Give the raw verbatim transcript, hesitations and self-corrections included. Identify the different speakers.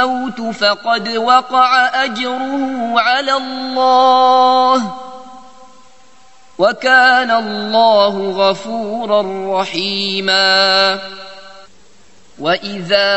Speaker 1: الموت فقد وقع أجره على الله، وكان الله غفورا رحيما. وإذا